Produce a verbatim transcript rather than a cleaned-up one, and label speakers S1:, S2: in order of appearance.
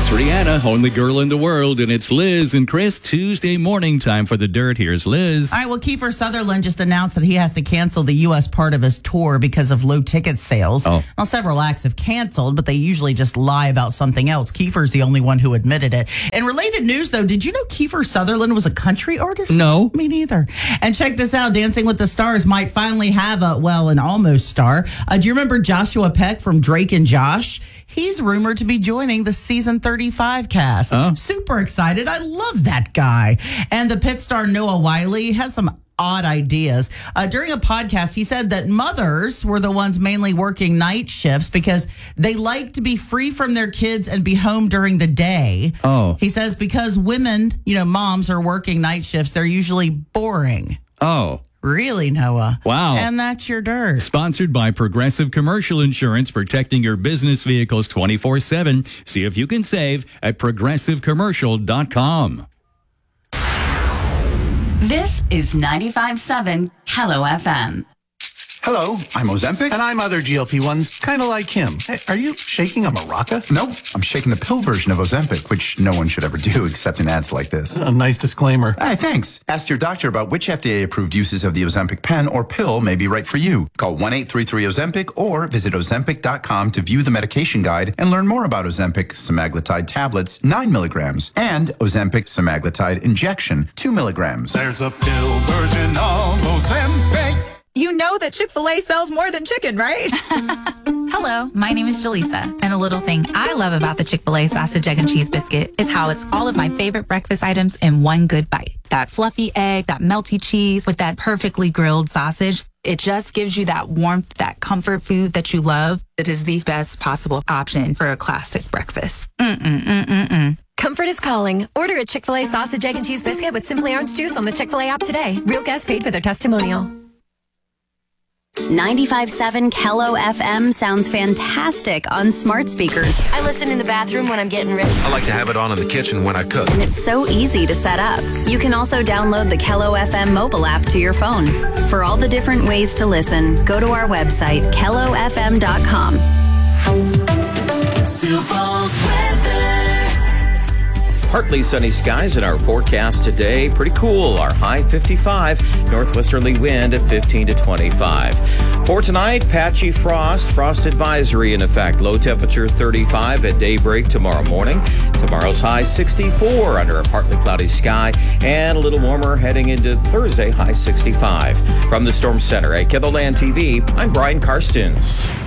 S1: It's Rihanna, only girl in the world, and it's Liz and Chris. Tuesday morning time for the dirt. Here's Liz.
S2: All right, well, Kiefer Sutherland just announced that he has to cancel the U S part of his tour because of low ticket sales.
S1: Oh.
S2: Well, several acts have canceled, but they usually just lie about something else. Kiefer's the only one who admitted it. In related news, though, did you know Kiefer Sutherland was a country artist?
S1: No.
S2: Me neither. And check this out. Dancing with the Stars might finally have a, well, an almost star. Uh, do you remember Joshua Peck from Drake and Josh? He's rumored to be joining the season thirty-five cast.
S1: Oh.
S2: Super excited. I love that guy. And the pit star Noah Wiley has some odd ideas. Uh, during a podcast, he said that mothers were the ones mainly working night shifts because they like to be free from their kids and be home during the day.
S1: Oh.
S2: He says because women, you know, moms are working night shifts, they're usually boring.
S1: Oh.
S2: Really, Noah?
S1: Wow.
S2: And that's your dirt.
S1: Sponsored by Progressive Commercial Insurance, protecting your business vehicles twenty-four seven. See if you can save at progressive commercial dot com.
S3: This is ninety-five point seven Hello F M.
S4: Hello, I'm Ozempic.
S5: And I'm other G L P ones, kind of like him. Hey, are you shaking a maraca?
S4: No, I'm shaking the pill version of Ozempic, which no one should ever do except in ads like this.
S5: A nice disclaimer.
S4: Hey, thanks. Ask your doctor about which F D A-approved uses of the Ozempic pen or pill may be right for you. Call one eight three three Ozempic or visit ozempic dot com to view the medication guide and learn more about Ozempic semaglutide tablets, nine milligrams, and Ozempic semaglutide injection, two milligrams.
S6: There's a pill version of Ozempic.
S7: You know that Chick-fil-A sells more than chicken, right?
S8: Hello, my name is Jaleesa, and a little thing I love about the Chick-fil-A sausage, egg, and cheese biscuit is how it's all of my favorite breakfast items in one good bite. That fluffy egg, that melty cheese with that perfectly grilled sausage. It just gives you that warmth, that comfort food that you love. It is the best possible option for a classic breakfast. Mm-mm-mm-mm-mm.
S9: Comfort is calling. Order a Chick-fil-A sausage, egg, and cheese biscuit with Simply Orange Juice on the Chick-fil-A app today. Real guests paid for their testimonial.
S10: ninety-five point seven Kello F M sounds fantastic on smart speakers.
S11: I listen in the bathroom when I'm getting ready.
S12: I like to have it on in the kitchen when I cook.
S10: And it's so easy to set up. You can also download the Kello F M mobile app to your phone. For all the different ways to listen, go to our website, kello f m dot com.
S13: Partly sunny skies in our forecast today. Pretty cool. Our high fifty-five. Northwesterly wind at fifteen to twenty-five. For tonight, patchy frost. Frost advisory in effect. Low temperature thirty-five at daybreak tomorrow morning. Tomorrow's high sixty-four under a partly cloudy sky. And a little warmer heading into Thursday, high sixty-five. From the Storm Center at KENOLAND T V, I'm Brian Karstens.